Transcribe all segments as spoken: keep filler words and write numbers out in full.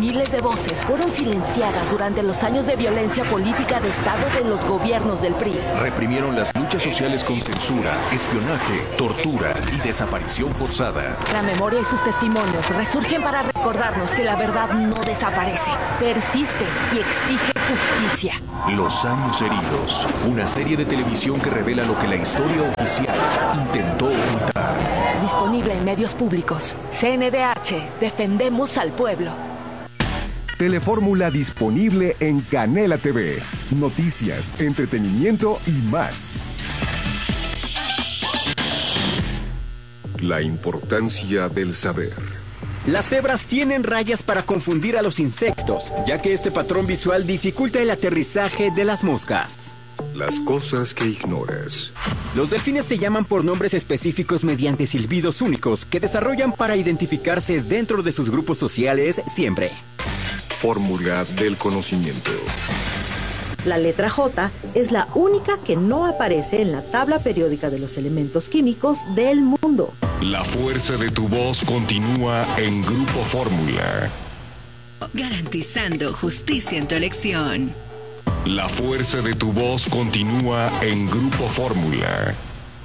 Miles de voces fueron silenciadas durante los años de violencia política de Estado de los gobiernos del P R I. Reprimieron las luchas sociales con censura, espionaje, tortura y desaparición forzada. La memoria y sus testimonios resurgen para recordarnos que la verdad no desaparece, persiste y exige justicia. Los años heridos, una serie de televisión que revela lo que la historia oficial intentó ocultar. Disponible en medios públicos. C N D H, defendemos al pueblo. Telefórmula disponible en Canela T V. Noticias, entretenimiento y más. La importancia del saber. Las cebras tienen rayas para confundir a los insectos, ya que este patrón visual dificulta el aterrizaje de las moscas. Las cosas que ignoras. Los delfines se llaman por nombres específicos mediante silbidos únicos que desarrollan para identificarse dentro de sus grupos sociales siempre. Fórmula del conocimiento. La letra J es la única que no aparece en la tabla periódica de los elementos químicos del mundo. La fuerza de tu voz continúa en Grupo Fórmula. Garantizando justicia en tu elección. La fuerza de tu voz continúa en Grupo Fórmula.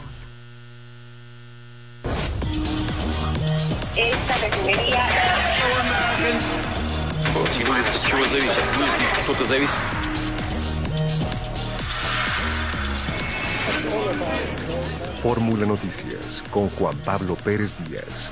Esta refinería... Fórmula Noticias con Juan Pablo Pérez Díaz.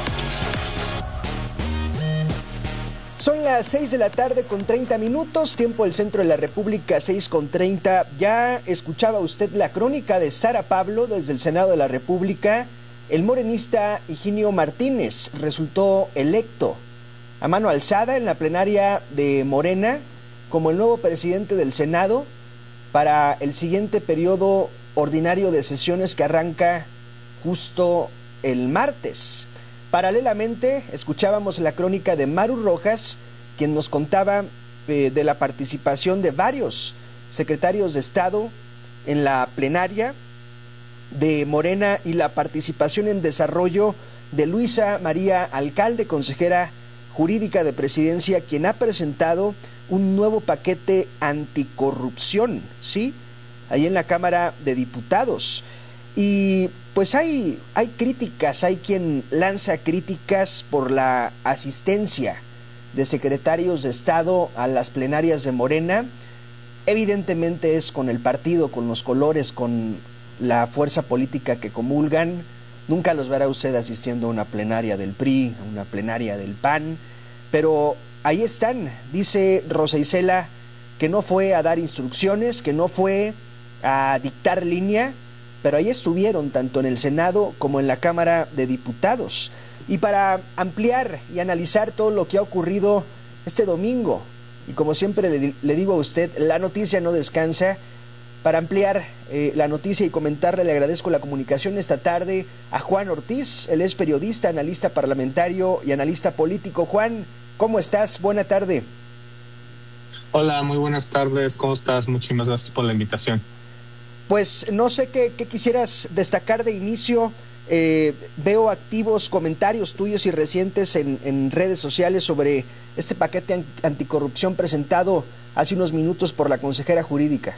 Son las seis de la tarde con treinta minutos, tiempo del centro de la República, seis con treinta. Ya escuchaba usted la crónica de Sara Pablo desde el Senado de la República. El morenista Higinio Martínez resultó electo a mano alzada en la plenaria de Morena como el nuevo presidente del Senado para el siguiente periodo ordinario de sesiones que arranca justo el martes. Paralelamente, escuchábamos la crónica de Maru Rojas, quien nos contaba eh, de la participación de varios secretarios de Estado en la plenaria de Morena y la participación en desarrollo de Luisa María Alcalde, consejera jurídica de Presidencia, quien ha presentado un nuevo paquete anticorrupción, ¿sí?, ahí en la Cámara de Diputados. Y pues hay, hay críticas, hay quien lanza críticas por la asistencia de secretarios de Estado a las plenarias de Morena. Evidentemente es con el partido, con los colores, con la fuerza política que comulgan. Nunca los verá usted asistiendo a una plenaria del P R I, a una plenaria del P A N, pero ahí están. Dice Rosa Isela que no fue a dar instrucciones, que no fue a dictar línea, pero ahí estuvieron tanto en el Senado como en la Cámara de Diputados. Y para ampliar y analizar todo lo que ha ocurrido este domingo, y como siempre le, le digo a usted, la noticia no descansa. Para ampliar eh, la noticia y comentarle, le agradezco la comunicación esta tarde a Juan Ortiz. Él es periodista, analista parlamentario y analista político. Juan, ¿cómo estás? Buena tarde. Hola, muy buenas tardes. ¿Cómo estás? Muchísimas gracias por la invitación. Pues no sé qué, qué quisieras destacar de inicio. Eh, veo activos comentarios tuyos y recientes en, en redes sociales sobre este paquete anticorrupción presentado hace unos minutos por la consejera jurídica.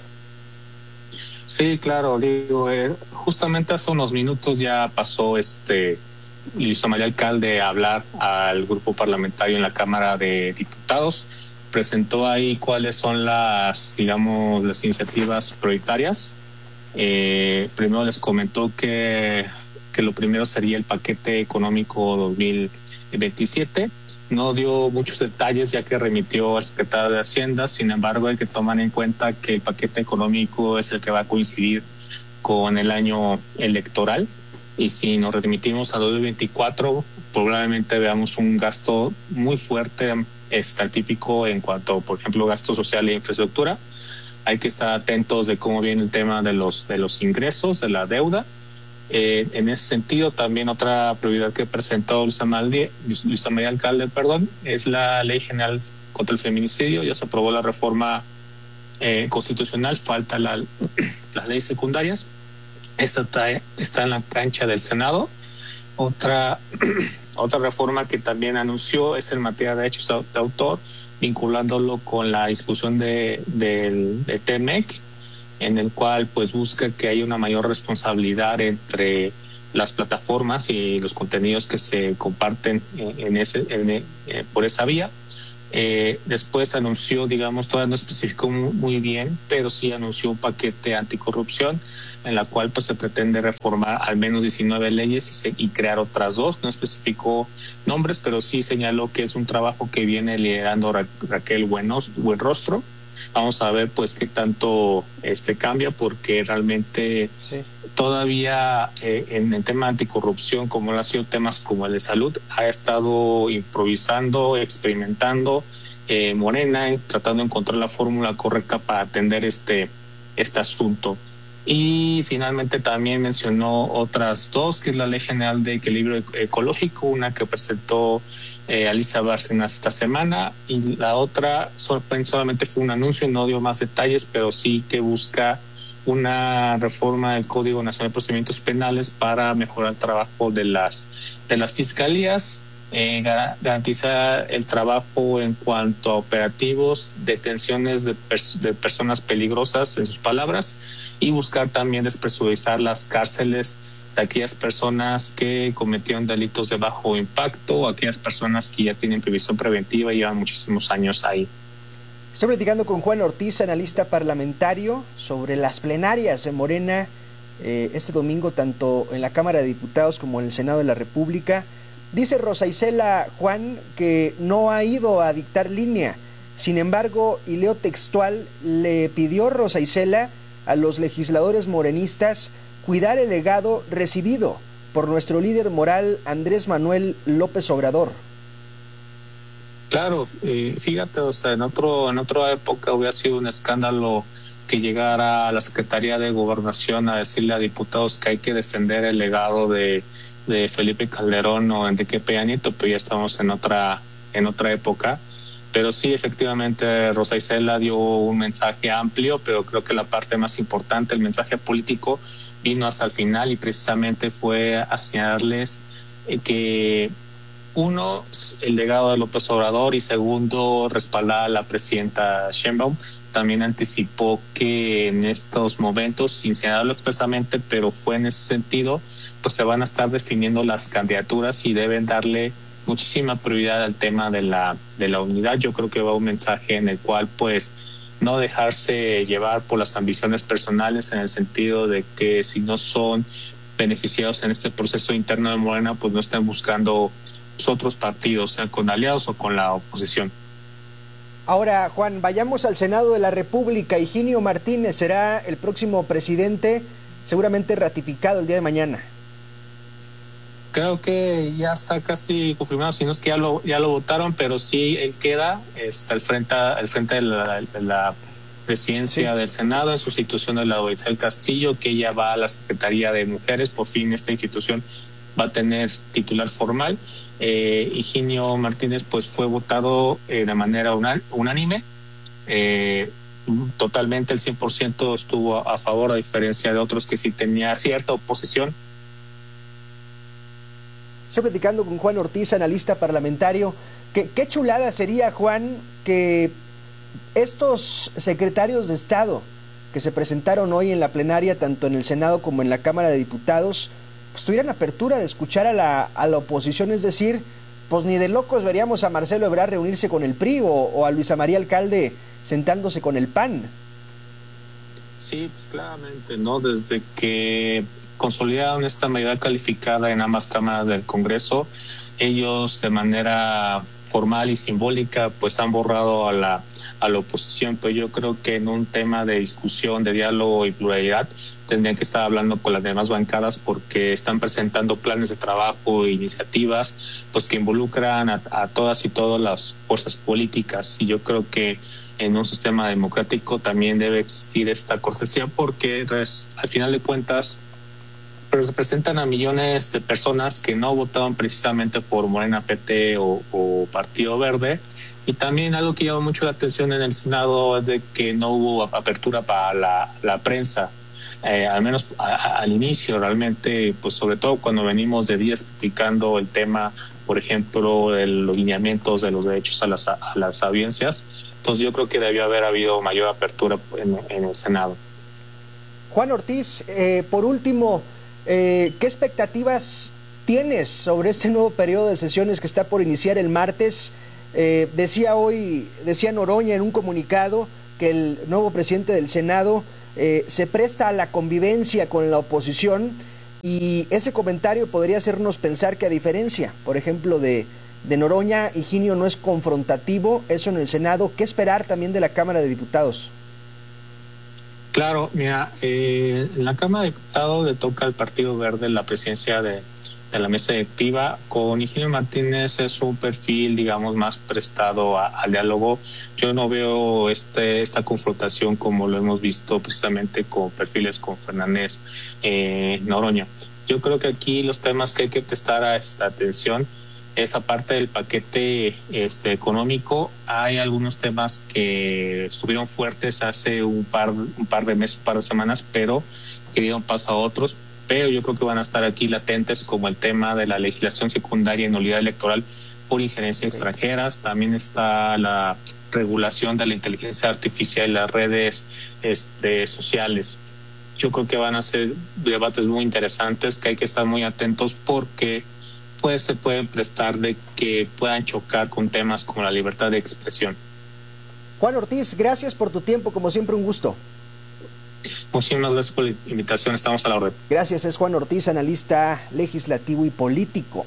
Sí, claro, digo, eh, justamente hace unos minutos ya pasó este Luisa María Alcalde a hablar al grupo parlamentario en la Cámara de Diputados. Presentó ahí cuáles son las, digamos, las iniciativas prioritarias. Eh, primero les comentó que, que lo primero sería el paquete económico dos mil veintisiete. No dio muchos detalles ya que remitió al secretario de Hacienda. Sin embargo, hay que tomar en cuenta que el paquete económico es el que va a coincidir con el año electoral. Y si nos remitimos a dos mil veinticuatro, probablemente veamos un gasto muy fuerte, está típico en cuanto, por ejemplo, gasto social e infraestructura. Hay que estar atentos de cómo viene el tema de los, de los ingresos, de la deuda. Eh, en ese sentido, también otra prioridad que presentó Luisa María, Luisa María Alcalde, perdón, es la Ley General contra el Feminicidio. Ya se aprobó la reforma eh, constitucional, falta la, las leyes secundarias. Esta está, está en la cancha del Senado. Otra Otra reforma que también anunció es en materia de derechos de autor, vinculándolo con la discusión de, de, de T M E C, en el cual pues busca que haya una mayor responsabilidad entre las plataformas y los contenidos que se comparten en, en ese, en, eh, por esa vía. Eh, después anunció, digamos, todavía no especificó muy, muy bien, pero sí anunció un paquete anticorrupción en la cual pues se pretende reformar al menos diecinueve leyes y, se, y crear otras dos. No especificó nombres, pero sí señaló que es un trabajo que viene liderando Ra- Raquel Buenos, Buenrostro. Vamos a ver pues qué tanto este cambia, porque realmente sí. todavía eh, en el tema anticorrupción, como lo ha sido temas como el de salud, ha estado improvisando, experimentando eh, Morena, tratando de encontrar la fórmula correcta para atender este, este asunto. Y finalmente también mencionó otras dos, que es la Ley General de Equilibrio Ecológico, una que presentó eh, Alicia Bárcenas esta semana, y la otra solamente fue un anuncio, no dio más detalles, pero sí que busca una reforma del Código Nacional de Procedimientos Penales para mejorar el trabajo de las, de las fiscalías, eh, garantizar el trabajo en cuanto a operativos, detenciones de, pers- de personas peligrosas, en sus palabras, y buscar también despresurizar las cárceles de aquellas personas que cometieron delitos de bajo impacto o aquellas personas que ya tienen previsión preventiva y llevan muchísimos años ahí. Estoy platicando con Juan Ortiz, analista parlamentario, sobre las plenarias de Morena eh, este domingo, tanto en la Cámara de Diputados como en el Senado de la República. Dice Rosa Isela, Juan, que no ha ido a dictar línea. Sin embargo, y leo textual, le pidió Rosa Isela a los legisladores morenistas cuidar el legado recibido por nuestro líder moral Andrés Manuel López Obrador. Claro, eh, fíjate, o sea, en otro en otra época hubiera sido un escándalo que llegara a la Secretaría de Gobernación a decirle a diputados que hay que defender el legado de, de Felipe Calderón o Enrique Peña Nieto, pero ya estamos en otra en otra época. Pero sí, efectivamente, Rosa Isela dio un mensaje amplio, pero creo que la parte más importante, el mensaje político, vino hasta el final y precisamente fue a señalarles que, uno, el legado de López Obrador, y segundo, respaldar a la presidenta Sheinbaum. También anticipó que en estos momentos, sin señalarlo expresamente, pero fue en ese sentido, pues se van a estar definiendo las candidaturas y deben darle muchísima prioridad al tema de la de la unidad. Yo creo que va un mensaje en el cual pues no dejarse llevar por las ambiciones personales, en el sentido de que si no son beneficiados en este proceso interno de Morena, pues no estén buscando los otros partidos, sean con aliados o con la oposición. Ahora, Juan, vayamos al Senado de la República. Higinio Martínez será el próximo presidente, seguramente ratificado el día de mañana. Creo que ya está casi confirmado, si no es que ya lo ya lo votaron, pero sí él queda está al frente al frente de la, de la presidencia sí. del Senado, en sustitución de la Itzel Castillo, que ella va a la Secretaría de Mujeres. Por fin esta institución va a tener titular formal. Eh, Higinio Martínez pues fue votado eh, de manera unánime, eh, totalmente el cien por ciento estuvo a favor, a diferencia de otros que sí tenía cierta oposición. Estoy platicando con Juan Ortiz, analista parlamentario. ¿Qué, qué chulada sería, Juan, que estos secretarios de Estado que se presentaron hoy en la plenaria, tanto en el Senado como en la Cámara de Diputados, pues tuvieran apertura de escuchar a la, a la oposición? Es decir, pues ni de locos veríamos a Marcelo Ebrard reunirse con el P R I o, o a Luisa María Alcalde sentándose con el P A N. Sí, pues claramente, ¿no? Desde que consolidaron esta mayoría calificada en ambas cámaras del Congreso, ellos de manera formal y simbólica pues han borrado a la a la oposición, pero yo creo que en un tema de discusión, de diálogo y pluralidad tendrían que estar hablando con las demás bancadas, porque están presentando planes de trabajo e iniciativas pues que involucran a, a todas y todas las fuerzas políticas, y yo creo que en un sistema democrático también debe existir esta cortesía, porque pues, al final de cuentas representan a millones de personas que no votaron precisamente por Morena, P T o, o Partido Verde. Y también algo que llama mucho la atención en el Senado es de que no hubo apertura para la, la prensa, eh, al menos a, a, al inicio realmente, pues sobre todo cuando venimos de días criticando el tema por ejemplo, de los lineamientos de los derechos a las, a las audiencias. Entonces yo creo que debió haber habido mayor apertura en, en el Senado. Juan Ortiz, eh, por último, eh, ¿qué expectativas tienes sobre este nuevo periodo de sesiones que está por iniciar el martes? Eh, decía hoy, decía Noroña en un comunicado que el nuevo presidente del Senado eh, se presta a la convivencia con la oposición, y ese comentario podría hacernos pensar que, a diferencia, por ejemplo, de, de Noroña, Higinio no es confrontativo, eso en el Senado. ¿Qué esperar también de la Cámara de Diputados? Claro, mira, eh, en la Cámara de Diputados le toca al Partido Verde la presidencia de, de la mesa directiva. Con Higinio Martínez es un perfil, digamos, más prestado a, al diálogo. Yo no veo este esta confrontación como lo hemos visto precisamente con perfiles con Fernández eh, Noroña. Yo creo que aquí los temas que hay que prestar a esta atención es, aparte del paquete este, económico, hay algunos temas que estuvieron fuertes hace un par, un par de meses, un par de semanas, pero que dieron paso a otros. Pero yo creo que van a estar aquí latentes, como el tema de la legislación secundaria en nulidad electoral por injerencia extranjeras. También está la regulación de la inteligencia artificial y las redes este, sociales. Yo creo que van a ser debates muy interesantes que hay que estar muy atentos, porque pues se pueden prestar de que puedan chocar con temas como la libertad de expresión. Juan Ortiz, gracias por tu tiempo, como siempre un gusto. Muchísimas gracias por la invitación, estamos a la orden. Gracias, es Juan Ortiz, analista legislativo y político.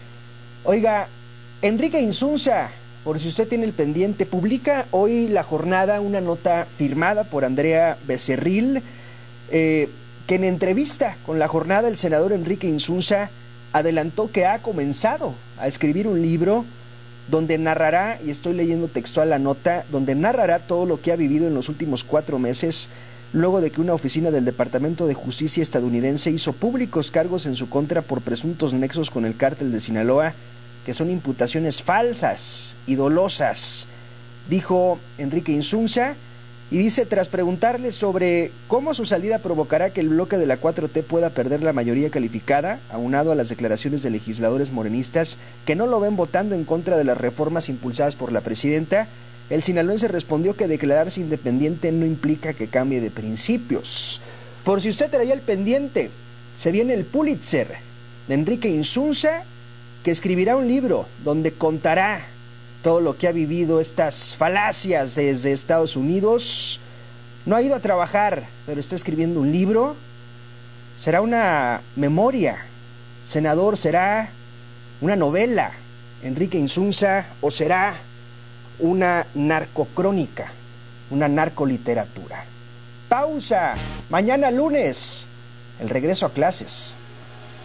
Oiga, Enrique Insunza, por si usted tiene el pendiente, publica hoy La Jornada una nota firmada por Andrea Becerril, eh, que en entrevista con La Jornada el senador Enrique Insunza adelantó que ha comenzado a escribir un libro donde narrará, y estoy leyendo textual la nota, donde narrará todo lo que ha vivido en los últimos cuatro meses, luego de que una oficina del Departamento de Justicia estadounidense hizo públicos cargos en su contra por presuntos nexos con el cártel de Sinaloa, que son imputaciones falsas y dolosas, dijo Enrique Insunza. Y dice, tras preguntarle sobre cómo su salida provocará que el bloque de la cuatro T pueda perder la mayoría calificada, aunado a las declaraciones de legisladores morenistas que no lo ven votando en contra de las reformas impulsadas por la presidenta, el sinaloense respondió que declararse independiente no implica que cambie de principios. Por si usted traía el pendiente, se viene el Pulitzer de Enrique Insunza, que escribirá un libro donde contará todo lo que ha vivido, estas falacias desde Estados Unidos. No ha ido a trabajar, pero está escribiendo un libro. Será una memoria, senador, será una novela, Enrique Insunza, o será una narcocrónica, una narcoliteratura. Pausa. Mañana lunes, el regreso a clases.